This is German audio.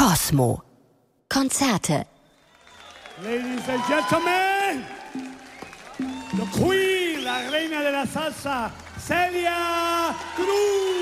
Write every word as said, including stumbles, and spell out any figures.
Kosmo. Konzerte. Ladies and gentlemen, the queen, la reina de la salsa, Celia Cruz.